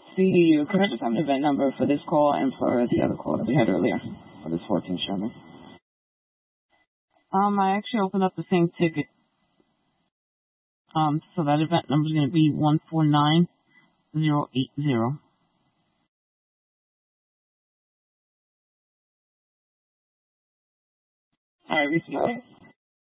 see, could I just have an event number for this call and for the other call that we had earlier for this 14 Sherman? I actually opened up the same ticket. So that event number is going to be 149080. All right, receive it.